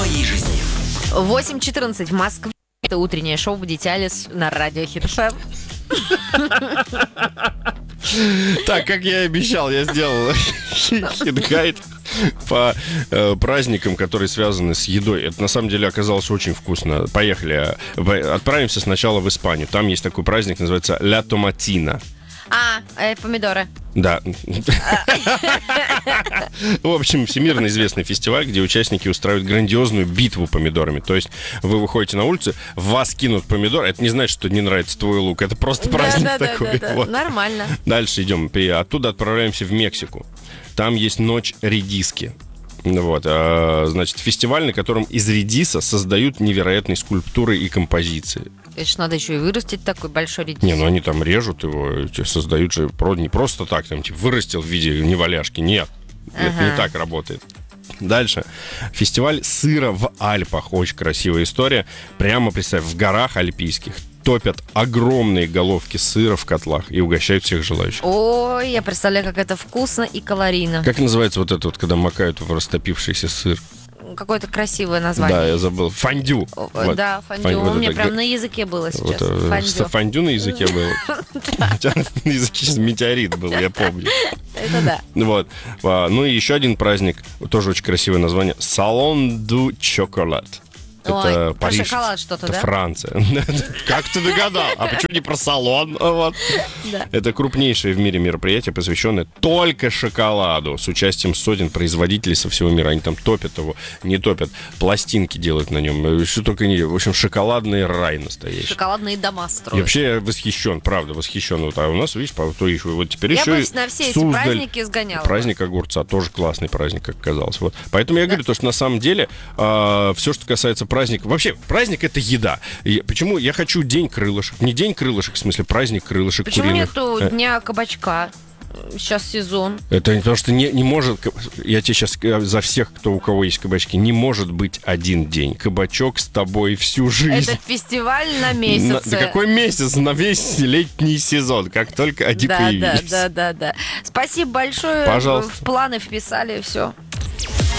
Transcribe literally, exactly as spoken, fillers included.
твоей жизни. восемь четырнадцать в Москве. Это утреннее шоу «Будите Алис» на радио Хит эф эм. Так, как я и обещал, я сделал хит-гайд по э, праздникам, которые связаны с едой. Это на самом деле оказалось очень вкусно. Поехали. Отправимся сначала в Испанию. Там есть такой праздник, называется «Ля Томатина». А, э, помидоры. Да. В общем, всемирно известный фестиваль, где участники устраивают грандиозную битву помидорами. То есть вы выходите на улицу, в вас кинут помидор. Это не значит, что не нравится твой лук. Это просто праздник да, да, такой. Да, да, вот. Нормально. Дальше идем. Оттуда отправляемся в Мексику. Там есть ночь редиски. Вот, а, значит, фестиваль, на котором из редиса создают невероятные скульптуры и композиции. Это ж надо еще и вырастить такой большой редис. Не, ну они там режут его, создают же не просто так, там, типа, вырастил в виде неваляшки. Нет, ага. Это не так работает. Дальше. Фестиваль сыра в Альпах. Очень красивая история. Прямо, представь, в горах альпийских топят огромные головки сыра в котлах и угощают всех желающих. Ой, я представляю, как это вкусно и калорийно. Как называется вот это вот, когда макают в растопившийся сыр? Какое-то красивое название. Да, я забыл. Фондю. О, вот. Да, фондю. Фон... У вот меня это... прям на языке было сейчас. Вот, фондю. фондю на языке было. У тебя на языке сейчас метеорит был, я помню. Это да. Вот. Ну и еще один праздник, тоже очень красивое название. Салон ду Чоколад. Это Ой, Париж, про шоколад что-то, это да? Франция. Как ты догадал? А почему не про салон? Вот. Да. Это крупнейшее в мире мероприятие, посвященное только шоколаду, с участием сотен производителей со всего мира. Они там топят его, не топят, пластинки делают на нем. Что только не... В общем, шоколадный рай настоящий. Шоколадные дома И строят. вообще я восхищен, правда, восхищен. Вот, а у нас, видишь, по- то еще, вот теперь Я еще бы и на все эти Суздаль. праздники сгоняла. Праздник огурца, тоже классный праздник, как оказалось. Вот. Поэтому я говорю, то, что на самом деле э, все, что касается праздника... Вообще, праздник — это еда. И почему я хочу день крылышек? Не день крылышек, в смысле праздник крылышек Почему куриных. нету Э, дня кабачка? Сейчас сезон. Это не потому, что не, не может... Я тебе сейчас за всех, кто у кого есть кабачки, не может быть один день. Кабачок с тобой всю жизнь. Это фестиваль на На- месяц. да какой месяц? На весь летний сезон. Как только они Да, да, появились. да, да, да. Спасибо большое. Пожалуйста. В планы вписали все.